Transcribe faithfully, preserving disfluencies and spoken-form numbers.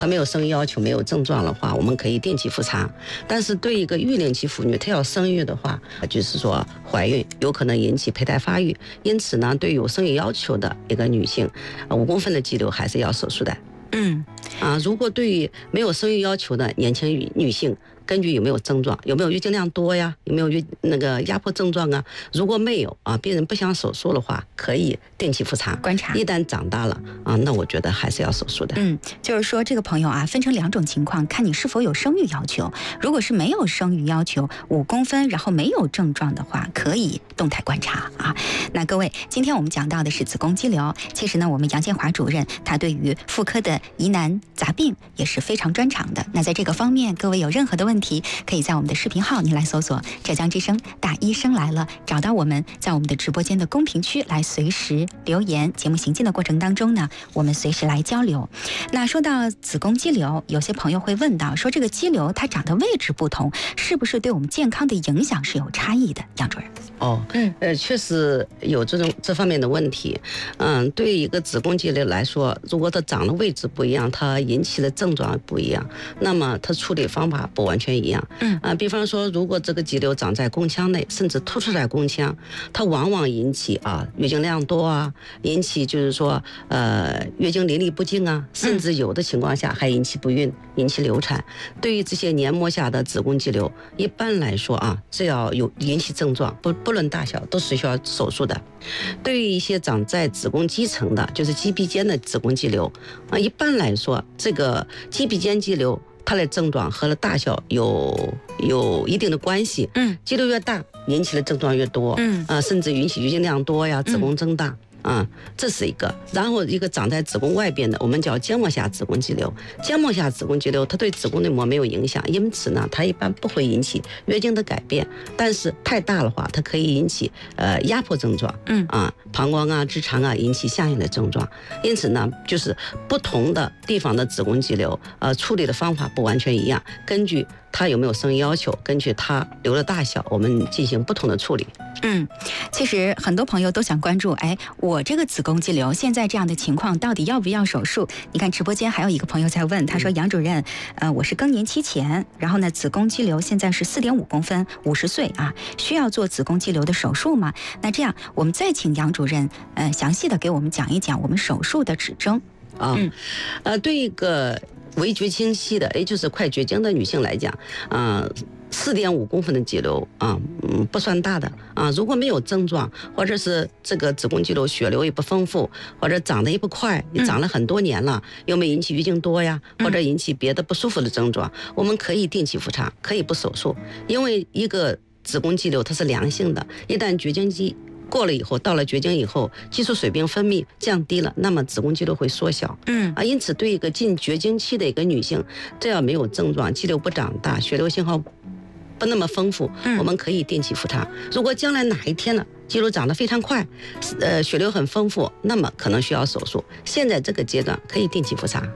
她没有生育要求、没有症状的话，我们可以定期复查。但是对一个育龄期妇女，她要生育的话，就是说怀孕有可能引起胚胎发育，因此呢，对有生育要求的一个女性，五公分的肌瘤还是要手术的。 嗯， 啊，如果对于没有生育要求的年轻女女性，根据有没有症状，有没有月经量多呀，有没有月那个压迫症状啊？如果没有啊，病人不想手术的话，可以定期复查观察。 一旦长大了啊，那我觉得还是要手术的。 嗯，就是说这个朋友啊，分成两种情况，看你是否有生育要求。如果是没有生育要求，五公分，然后没有症状的话，可以动态观察啊。那各位，今天我们讲到的是子宫肌瘤，其实呢，我们杨建华主任他对于妇科的疑难杂病也是非常专长的。那在这个方面，各位有任何的问题，可以在我们的视频号您来搜索浙江之声大医生来了，找到我们，在我们的直播间的公屏区来随时留言。节目行进的过程当中呢，我们随时来交流。那说到子宫肌瘤，有些朋友会问到，说这个肌瘤它长的位置不同，是不是对我们健康的影响是有差异的？杨主任。 哦，嗯，呃，确实有这种这方面的问题。嗯，对于一个子宫肌瘤来说，如果它长的位置不一样，它引起的症状不一样，那么它处理方法不完全一样。 嗯， 啊、呃，比方说，如果这个肌瘤长在宫腔内，甚至突出在宫腔，它往往引起啊月经量多啊，引起就是说呃月经淋漓不尽啊，甚至有的情况下还引起不孕，引起流产。对于这些黏膜下的子宫肌瘤，一般来说啊，只要有引起症状，不不论大小，都是需要手术的。对于一些长在子宫肌层的，就是肌壁间的子宫肌瘤啊，一般来说，这个肌壁间肌瘤它的症状和大小有有一定的关系。 嗯， 肌瘤越大，引起的症状越多。 嗯， 啊，甚至引起月经量多呀，子宫增大。嗯啊、嗯，这是一个。然后一个长在子宫外边的，我们叫浆膜下子宫肌瘤。浆膜下子宫肌瘤，它对子宫内膜没有影响，因此呢，它一般不会引起月经的改变。但是太大的话，它可以引起呃压迫症状。 嗯啊，膀胱啊、直肠啊引起相应的症状。因此呢，就是不同的地方的子宫肌瘤，呃，处理的方法不完全一样，根据它有没有生育要求，根据它瘤的大小，我们进行不同的处理。 嗯，其实很多朋友都想关注，哎，我这个子宫肌瘤现在这样的情况，到底要不要手术？你看直播间还有一个朋友在问，他说：“杨主任，呃，我是更年期前，然后呢，子宫肌瘤现在是四点五公分，五十岁啊，需要做子宫肌瘤的手术吗？”那这样，我们再请杨主任，呃，详细的给我们讲一讲我们手术的指征啊。嗯，呃，对一个围绝经期的，也就是快绝经的女性来讲，啊、呃。四点五公分的肌瘤啊，嗯，不算大的啊。如果没有症状，或者是这个子宫肌瘤血流也不丰富，或者长得也不快，也长了很多年了，有没有引起月经多呀，或者引起别的不舒服的症状，我们可以定期复查，可以不手术。因为一个子宫肌瘤它是良性的，一旦绝经期过了以后，到了绝经以后，激素水平分泌降低了，那么子宫肌瘤会缩小。 嗯啊，因此对一个进绝经期的一个女性，只要没有症状，肌瘤不长大，血流信号不那么丰富，我们可以定期复查。如果将来哪一天呢，肌瘤长得非常快，呃，血流很丰富，那么可能需要手术。现在这个阶段可以定期复查。